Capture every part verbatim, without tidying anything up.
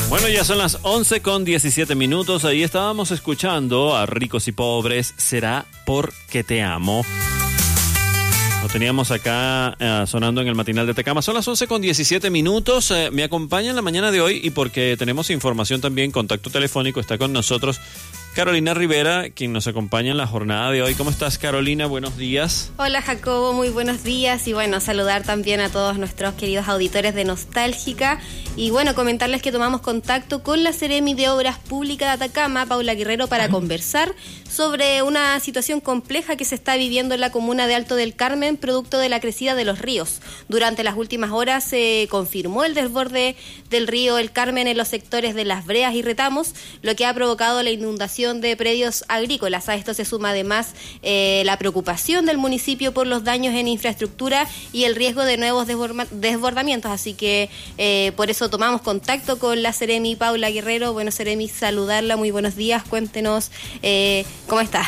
Bueno, ya son las once con diecisiete minutos. Ahí estábamos escuchando a Ricos y Pobres, Será porque te amo. Lo teníamos acá eh, sonando en el matinal de Tecama. Son las once con diecisiete minutos. Eh, me acompaña en la mañana de hoy y porque tenemos información también, contacto telefónico, está con nosotros Carolina Rivera, quien nos acompaña en la jornada de hoy. ¿Cómo estás, Carolina? Buenos días. Hola, Jacobo, muy buenos días. Y bueno, saludar también a todos nuestros queridos auditores de Nostálgica. Y bueno, comentarles que tomamos contacto con la Seremi de Obras Públicas de Atacama, Paula Guerrero, para conversar sobre una situación compleja que se está viviendo en la comuna de Alto del Carmen, producto de la crecida de los ríos. Durante las últimas horas se confirmó el desborde del río El Carmen en los sectores de Las Breas y Retamos, lo que ha provocado la inundación de predios agrícolas. A esto se suma además eh, la preocupación del municipio por los daños en infraestructura y el riesgo de nuevos desborda- desbordamientos. Así que eh, por eso tomamos contacto con la Seremi Paula Guerrero. Bueno, Seremi, saludarla, muy buenos días. Cuéntenos eh, cómo está.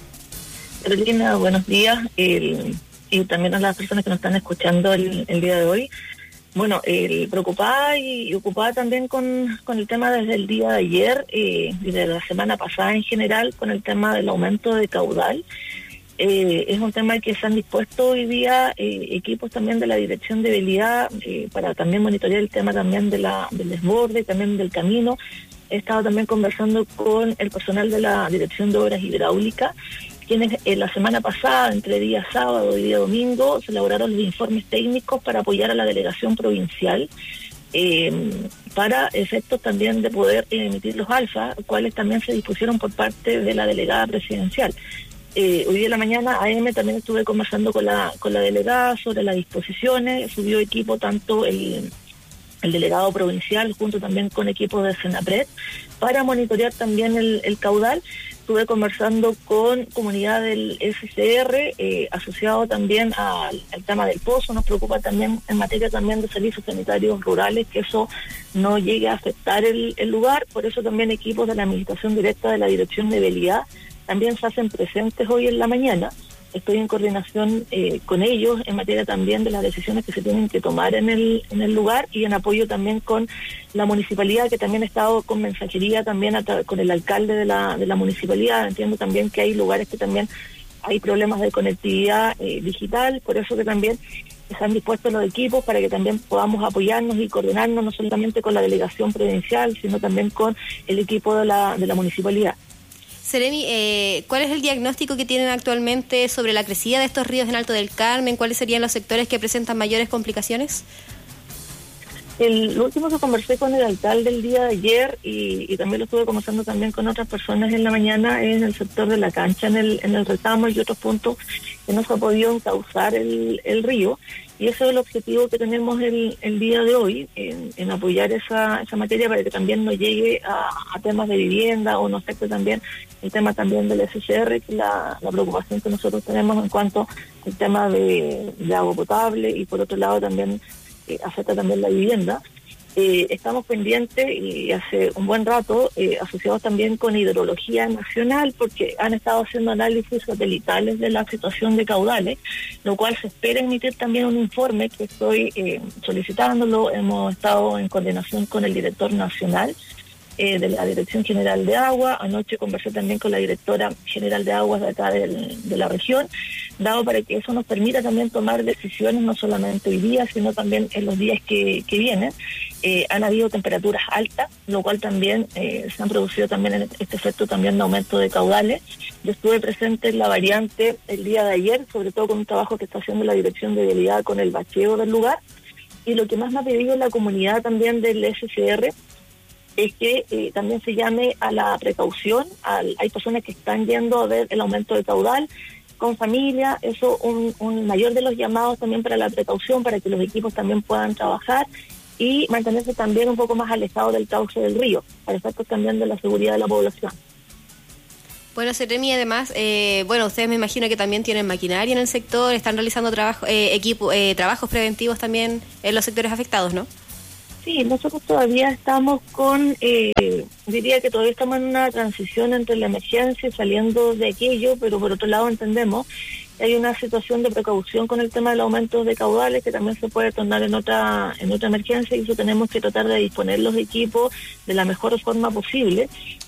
Carolina, buenos días. El, y también a las personas que nos están escuchando el, el día de hoy. Bueno, eh, preocupada y, y ocupada también con, con el tema desde el día de ayer eh, y de la semana pasada en general con el tema del aumento de caudal. Eh, es un tema que se han dispuesto hoy día eh, equipos también de la Dirección de Vialidad eh, para también monitorear el tema también de la del desborde, también del camino. He estado también conversando con el personal de la Dirección de Obras Hidráulicas, quienes eh, la semana pasada, entre día sábado y día domingo, se elaboraron los informes técnicos para apoyar a la delegación provincial eh, para efectos también de poder eh, emitir los alfas, cuales también se dispusieron por parte de la delegada presidencial. Eh, hoy día en la mañana, A M, también estuve conversando con la con la delegada sobre las disposiciones, subió equipo tanto el... el delegado provincial, junto también con equipos de Senapred, para monitorear también el, el caudal. Estuve conversando con comunidad del S C R, eh, asociado también al, al tema del pozo. Nos preocupa también en materia también de servicios sanitarios rurales, que eso no llegue a afectar el, el lugar. Por eso también equipos de la administración directa de la Dirección de Vialidad también se hacen presentes hoy en la mañana. Estoy en coordinación eh, con ellos en materia también de las decisiones que se tienen que tomar en el en el lugar y en apoyo también con la municipalidad, que también ha estado con mensajería también a tra- con el alcalde de la de la municipalidad. Entiendo también que hay lugares que también hay problemas de conectividad eh, digital, por eso que también están dispuestos los equipos para que también podamos apoyarnos y coordinarnos no solamente con la delegación provincial, sino también con el equipo de la de la municipalidad. Seremi, eh, ¿cuál es el diagnóstico que tienen actualmente sobre la crecida de estos ríos en Alto del Carmen? ¿Cuáles serían los sectores que presentan mayores complicaciones? El último que conversé con el alcalde el día de ayer y, y también lo estuve conversando también con otras personas en la mañana es en el sector de la cancha, en el en el Retamo y otros puntos que no se ha podido encauzar el, el río, y ese es el objetivo que tenemos el, el día de hoy, en, en apoyar esa esa materia para que también no llegue a, a temas de vivienda o no afecte también el tema también del S C R, que es la, la preocupación que nosotros tenemos en cuanto al tema de, de agua potable, y por otro lado también Eh, afecta también la vivienda. Eh, estamos pendientes y hace un buen rato eh, asociados también con Hidrología Nacional, porque han estado haciendo análisis satelitales de la situación de caudales, lo cual se espera emitir también un informe que estoy eh, solicitándolo. Hemos estado en coordinación con el director nacional eh, de la Dirección General de Agua. Anoche conversé también con la directora general de aguas de acá del, de la región, dado para que eso nos permita también tomar decisiones no solamente hoy día, sino también en los días que, que vienen. Eh, han habido temperaturas altas, lo cual también eh, se han producido también en este efecto también de aumento de caudales. Yo estuve presente en la variante el día de ayer, sobre todo con un trabajo que está haciendo la Dirección de Vialidad con el bacheo del lugar, y lo que más me ha pedido la comunidad también del S C R es que eh, también se llame a la precaución. Al, hay personas que están yendo a ver el aumento de caudal con familia, eso un, un mayor de los llamados también para la precaución, para que los equipos también puedan trabajar y mantenerse también un poco más alejados del cauce del río, para efectos también de la seguridad de la población. Bueno, Seremi, además, eh, bueno, ustedes me imagino que también tienen maquinaria en el sector, están realizando trabajo, eh, equipo, eh, trabajos preventivos también en los sectores afectados, ¿no? Sí, nosotros todavía estamos con, eh, diría que todavía estamos en una transición entre la emergencia y saliendo de aquello, pero por otro lado entendemos hay una situación de precaución con el tema del aumento de caudales que también se puede tornar en otra en otra emergencia, y eso tenemos que tratar de disponer los equipos de la mejor forma posible.